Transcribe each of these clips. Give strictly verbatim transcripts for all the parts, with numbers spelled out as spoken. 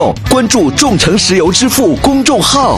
关注众诚石油支付公众号。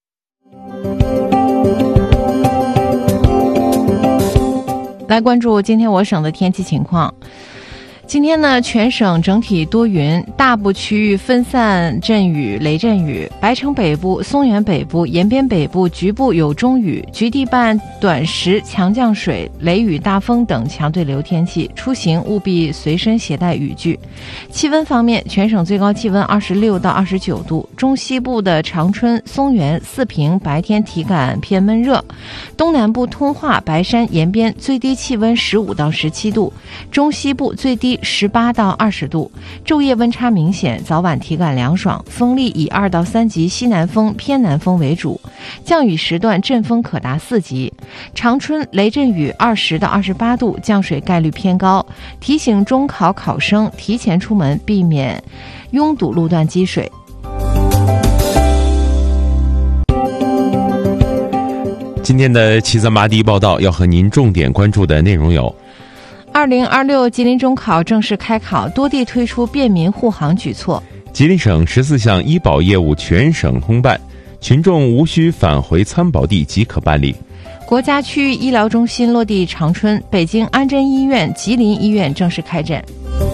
来关注今天我省的天气情况。今天呢，全省整体多云，大部区域分散阵雨、雷阵雨。白城北部、松原北部、延边北部局部有中雨，局地伴短时强降水、雷雨大风等强对流天气，出行务必随身携带雨具。气温方面，全省最高气温二十六到二十九度，中西部的长春、松原、四平白天体感偏闷热，东南部通化、白山、延边最低气温十五到十七度，中西部最低十八到二十度，昼夜温差明显，早晚体感凉爽，风力以二到三级西南风、偏南风为主，降雨时段阵风可达四级。长春雷阵雨二十到二十八度，降水概率偏高，提醒中考考生提前出门，避免拥堵路段积水。 今天的七三八第一报道要和您重点关注的内容有： 二零二六吉林中考正式开考，多地推出便民护航举措。 吉林省十四项医保业务全省通办，群众无需返回参保地即可办理。 国家区域医疗中心落地长春，北京安贞医院、吉林医院正式开诊。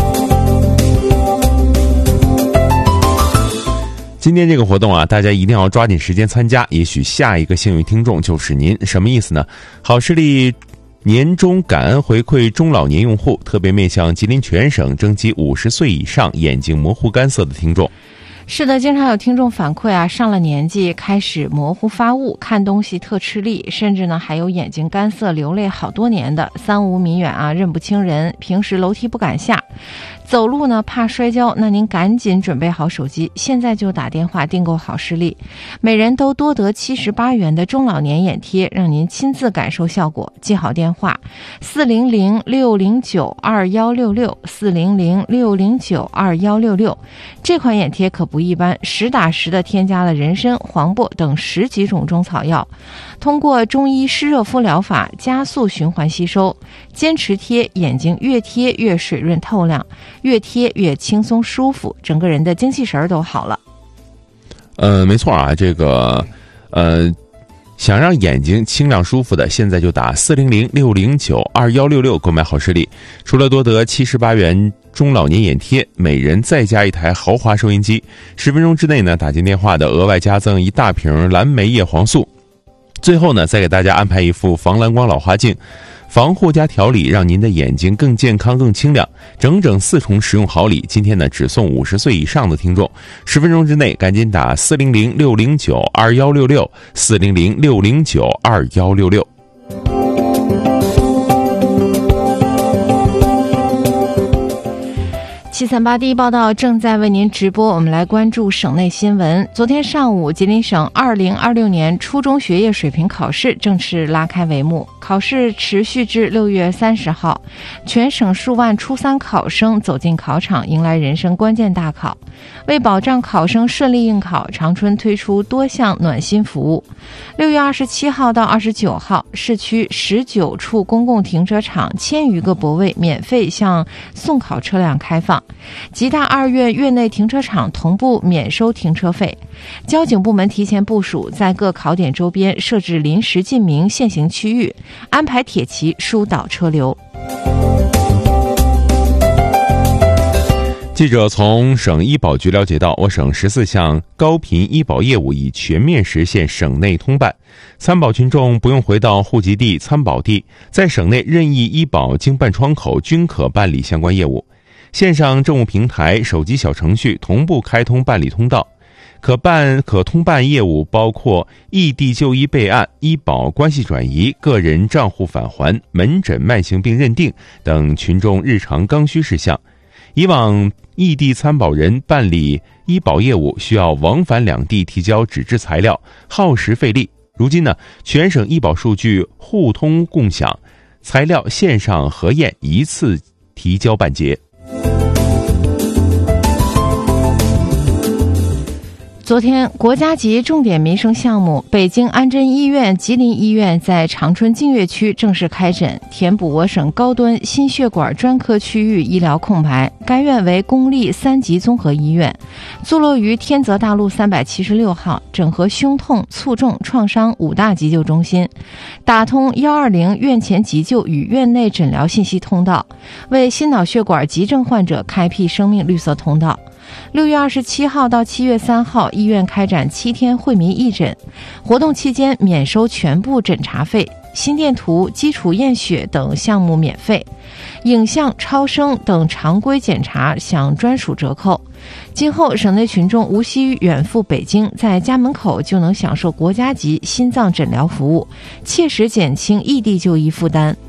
今天这个活动啊，大家一定要抓紧时间参加，也许下一个幸运听众就是您。什么意思呢？好视力年终感恩回馈中老年用户，特别面向吉林全省征集五十岁以上眼睛模糊干涩的听众。 是的，经常有听众反馈啊，上了年纪开始模糊发雾，看东西特吃力，甚至呢还有眼睛干涩流泪好多年的，三五米远啊认不清人，平时楼梯不敢下，走路呢怕摔跤。那您赶紧准备好手机，现在就打电话订购好视力，每人都多得七十八元的中老年眼贴，让您亲自感受效果。记好电话：四零零六零九二幺六六，四零零六零九二幺六六。这款眼贴可不一般，实打实的添加了人参、黄柏等十几种中草药，通过中医湿热敷疗法加速循环吸收，坚持贴，眼睛越贴越水润透亮，越贴越轻松舒服，整个人的精气神都好了。 呃，没错啊，这个呃，想让眼睛清亮舒服的，现在就打四零零六零九二幺六六购买好视力。除了多得七十八元中老年眼贴，每人再加一台豪华收音机。十分钟之内呢，打进电话的额外加赠一大瓶蓝莓叶黄素。最后呢，再给大家安排一副防蓝光老花镜，防护加调理，让您的眼睛更健康更清亮，整整四重实用好礼。今天呢，只送五十岁以上的听众，十分钟之内赶紧打四零零六零九二幺六六，四零零六零九二幺六六。 七三八第一报道正在为您直播，我们来关注省内新闻。昨天上午，吉林省二零二六年初中学业水平考试正式拉开帷幕，考试持续至六月三十号。全省数万初三考生走进考场，迎来人生关键大考。为保障考生顺利应考，长春推出多项暖心服务。六月二十七号到二十九号，市区十九处公共停车场千余个泊位免费向送考车辆开放。吉大二院院内停车场同步免收停车费。交警部门提前部署，在各考点周边设置临时禁鸣限行区域，安排铁骑疏导车流。 记者从省医保局了解到，我省十四项高频医保业务已全面实现省内通办，参保群众不用回到户籍地参保地，在省内任意医保经办窗口均可办理相关业务。线上政务平台、手机小程序同步开通办理通道，可办可通办业务包括异地就医备案、医保关系转移、个人账户返还、门诊慢性病认定等群众日常刚需事项。以往异地参保人办理医保业务需要往返两地提交纸质材料，耗时费力。如今呢，全省医保数据互通共享，材料线上核验，一次提交办结。 昨天，国家级重点民生项目北京安贞医院、吉林医院在长春净月区正式开诊，填补我省高端心血管专科区域医疗空白。该院为公立三级综合医院，坐落于天泽大路三百七十六号，整合胸痛、卒中、创伤五大急救中心，打通一二零院前急救与院内诊疗信息通道，为心脑血管急症患者开辟生命绿色通道。六月二十七号到七月三号，医院开展七天惠民义诊，活动期间免收全部诊查费，心电图、基础验血等项目免费，影像、超声等常规检查享专属折扣。今后省内群众无需远赴北京，在家门口就能享受国家级心脏诊疗服务，切实减轻异地就医负担。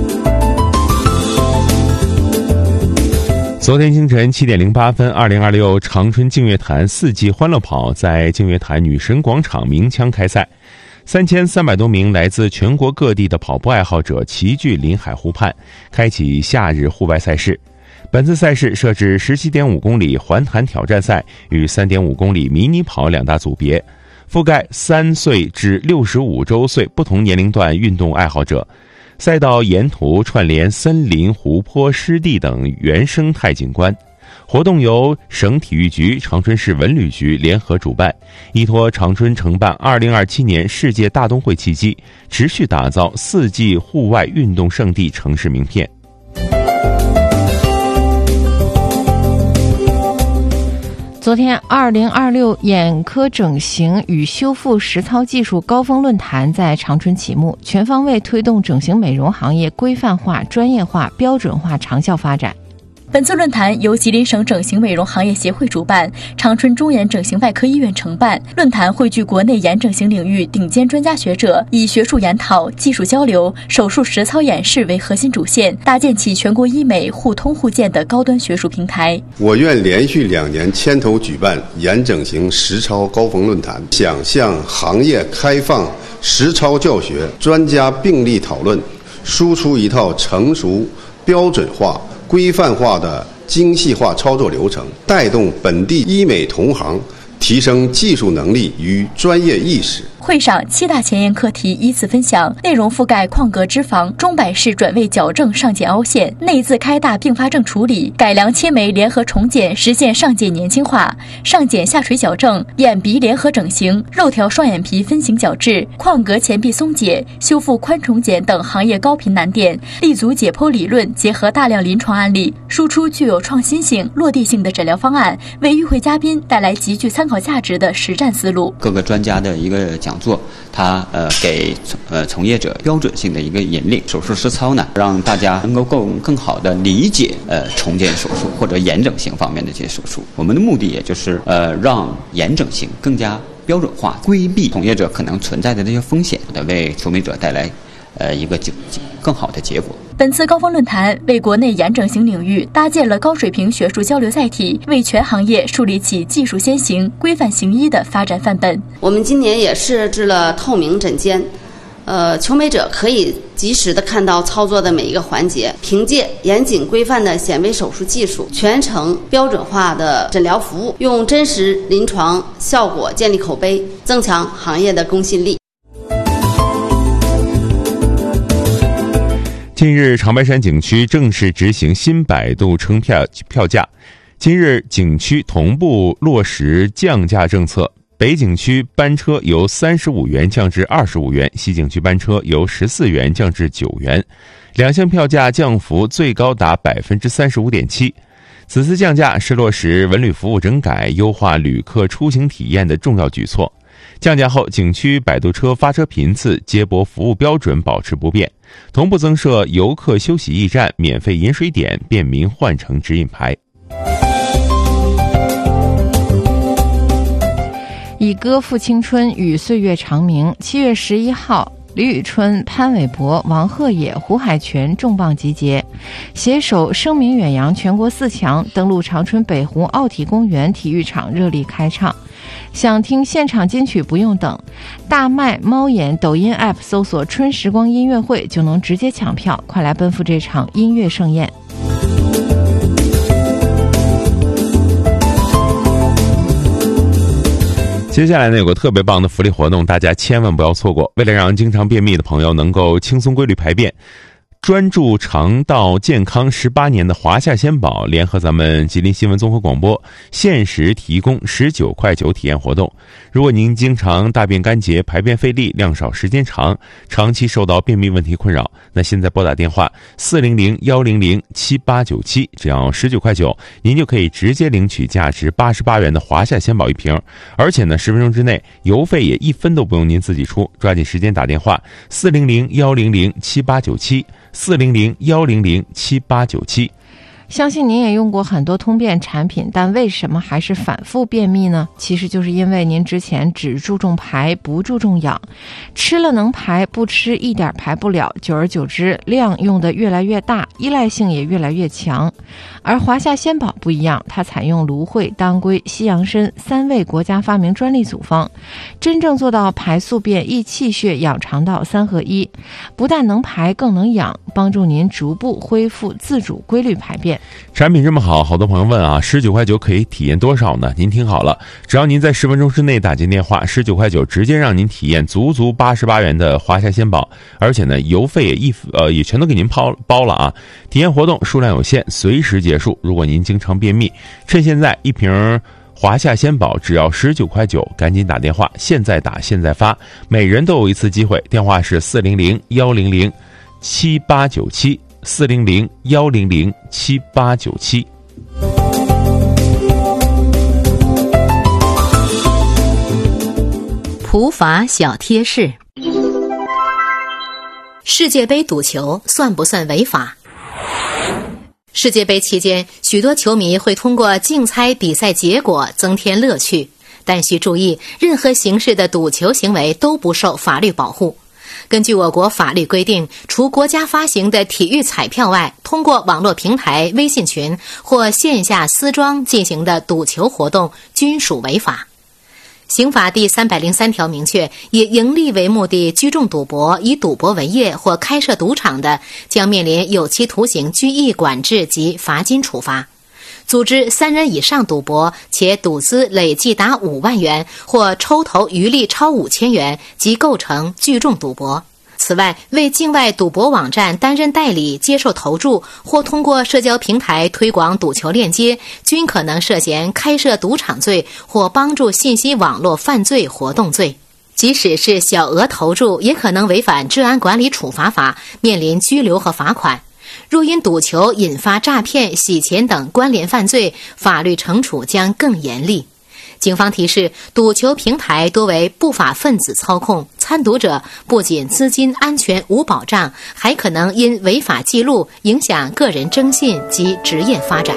昨天清晨七点零八分，二零二六长春净月潭四季欢乐跑在净月潭女神广场鸣枪开赛，三千三百多名来自全国各地的跑步爱好者齐聚临海湖畔，开启夏日户外赛事。本次赛事设置十七点五公里环潭挑战赛与三点五公里迷你跑两大组别，覆盖三岁至六十五周岁不同年龄段运动爱好者。赛道沿途串联森林、湖泊、湿地等原生态景观。活动由省体育局、长春市文旅局联合主办，依托长春承办二零二七年世界大冬会契机，持续打造四季户外运动胜地城市名片。 昨天，二零二六眼科整形与修复实操技术高峰论坛在长春启幕，全方位推动整形美容行业规范化、专业化、标准化长效发展。 本次论坛由吉林省整形美容行业协会主办，长春中眼整形外科医院承办。论坛汇聚国内眼整形领域顶尖专家学者，以学术研讨、技术交流、手术实操演示为核心主线，搭建起全国医美互通互鉴的高端学术平台。 我院连续两年牵头举办眼整形实操高峰论坛，想向行业开放实操教学，专家并力讨论，输出一套成熟、标准化、规范化的精细化操作流程，带动本地医美同行提升技术能力与专业意识。 会上七大前沿课题依次分享，内容覆盖眶隔脂肪、中百式转位矫正上睑凹陷、内眦开大并发症处理、改良切眉联合重睑实现上睑年轻化、上睑下垂矫正、眼鼻联合整形、肉条双眼皮分形矫治、眶隔前壁松解、修复宽重睑等行业高频难点，立足解剖理论，结合大量临床案例，输出具有创新性、落地性的诊疗方案，为与会嘉宾带来极具参考价值的实战思路。 各个专家的一个讲座，它呃给呃从业者标准性的一个引领，手术实操呢，让大家能够更更好的理解呃重建手术或者眼整形方面的这些手术。我们的目的也就是呃让眼整形更加标准化，规避从业者可能存在的这些风险，为求美者带来呃一个更好的结果。 本次高峰论坛为国内眼整形领域搭建了高水平学术交流载体，为全行业树立起技术先行、规范行医的发展范本。 我们今年也设置了透明诊间，呃，求美者可以及时的看到操作的每一个环节，凭借严谨规范的显微手术技术，全程标准化的诊疗服务，用真实临床效果建立口碑，增强行业的公信力。 近日，长白山景区正式执行新摆渡称票票价。今日，景区同步落实降价政策，北景区班车由三十五元降至二十五元，西景区班车由十四元降至九元，两项票价降幅最高达百分之三十五点七。此次降价是落实文旅服务整改、优化旅客出行体验的重要举措。降价后，景区摆渡车发车频次、接驳服务标准保持不变，同步增设游客休息驿站、免费饮水点、便民换乘指引牌。 以歌赴青春，与岁月长明。七月十一号，李宇春、潘玮柏、王鹤野、胡海泉重磅集结，携手声名远扬全国四强，登陆长春北湖奥体公园体育场热力开唱。想听现场金曲不用等，大麦、猫眼、抖音 App 搜索春时光音乐会就能直接抢票，快来奔赴这场音乐盛宴。 接下来呢，有个特别棒的福利活动，大家千万不要错过。为了让经常便秘的朋友能够轻松规律排便，专注肠道健康十八年的华夏鲜宝联合咱们吉林新闻综合广播，限时提供十九块九体验活动。如果您经常大便干结、排便费力、量少时间长，长期受到便秘问题困扰，那现在拨打电话四零零幺零零七八九七，只要十九块九，您就可以直接领取价值八十八元的华夏鲜宝一瓶，而且呢，十分钟之内邮费也一分都不用您自己出。抓紧时间打电话四零零幺零零七八九七。四零零幺零零七八九七。 相信您也用过很多通便产品，但为什么还是反复便秘呢？其实就是因为您之前只注重排不注重养，吃了能排，不吃一点排不了，久而久之量用的越来越大，依赖性也越来越强。而华夏鲜宝不一样，它采用芦荟、当归、西洋参三味国家发明专利组方，真正做到排宿便、益气血、养肠道三合一，不但能排更能养，帮助您逐步恢复自主规律排便。 产品这么好，好多朋友问啊，十九块九可以体验多少呢？您听好了，只要您在十分钟之内打进电话，十九块九直接让您体验足足八十八元的华夏鲜宝，而且呢，邮费也一呃也全都给您包包了啊！体验活动数量有限，随时结束。如果您经常便秘，趁现在一瓶华夏鲜宝只要十九块九，赶紧打电话，现在打现在发，每人都有一次机会。电话是四零零幺零零七八九七。四零零幺零零七八九七。 普法小贴士：世界杯赌球算不算违法？世界杯期间，许多球迷会通过竞猜比赛结果增添乐趣，但需注意，任何形式的赌球行为都不受法律保护。根据我国法律规定，除国家发行的体育彩票外，通过网络平台、微信群或线下私庄进行的赌球活动均属违法。刑法第三百零三条明确，以盈利为目的聚众赌博、以赌博为业或开设赌场的，将面临有期徒刑、拘役管制及罚金处罚。组织三人以上赌博，且赌资累计达五万元或抽头余利超五千元，即构成聚众赌博。此外，为境外赌博网站担任代理接受投注，或通过社交平台推广赌球链接，均可能涉嫌开设赌场罪或帮助信息网络犯罪活动罪。即使是小额投注，也可能违反治安管理处罚法，面临拘留和罚款。若因赌球引发诈骗、洗钱等关联犯罪，法律惩处将更严厉。警方提示，赌球平台多为不法分子操控，参赌者不仅资金安全无保障，还可能因违法记录影响个人征信及职业发展。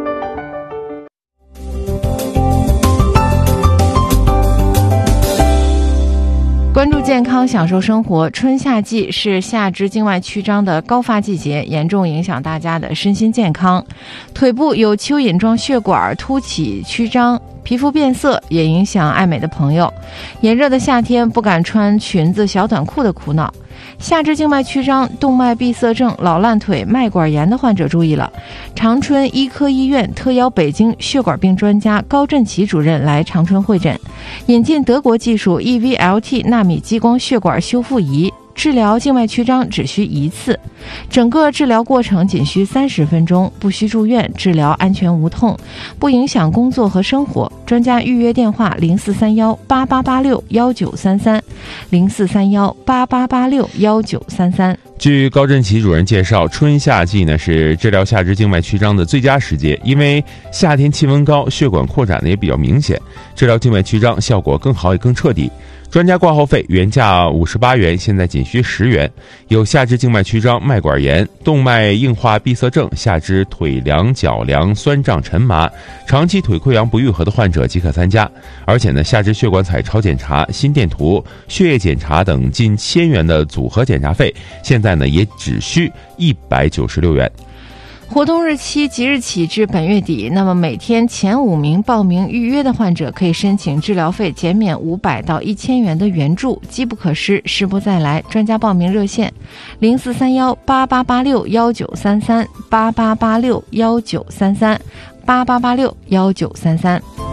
关注健康，享受生活。春夏季是下肢静脉曲张的高发季节，严重影响大家的身心健康。腿部有蚯蚓状血管凸起曲张，皮肤变色，也影响爱美的朋友。炎热的夏天不敢穿裙子、小短裤的苦恼。下肢静脉曲张、动脉闭塞症、老烂腿、脉管炎的患者注意了，长春医科医院特邀北京血管病专家高振奇主任来长春会诊，引进德国技术 E V L T 纳米激光血管修复仪，治疗静脉曲张只需一次，整个治疗过程仅需三十分钟，不需住院，治疗安全无痛，不影响工作和生活。专家预约电话零四三幺八八八六幺九三三，零四三幺八八八六幺九三三。 据高振奇主任介绍，春夏季呢是治疗下肢静脉曲张的最佳时节，因为夏天气温高，血管扩展的也比较明显，治疗静脉曲张效果更好也更彻底。专家挂号费原价五十八元，现在仅需十元。有下肢静脉曲张、脉管炎、动脉硬化闭塞症、下肢腿凉、脚凉、酸胀、沉麻、长期腿溃疡不愈合的患者即可参加。而且呢，下肢血管彩超检查、心电图、血液检查等近千元的组合检查费，现在呢也只需一百九十六元。 活动日期即日起至本月底，那么每天前五名报名预约的患者可以申请治疗费减免五百到一千元的援助，机不可失，失不再来。专家报名热线零四三幺八八八六幺九三三八八八六幺九三三八八八六幺九三三。